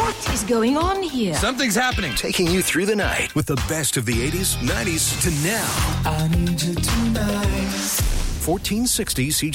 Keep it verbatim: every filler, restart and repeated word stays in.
What is going on here? Something's happening. Taking you through the night with the best of the eighties, nineties to now. I need you tonight. fourteen sixty C J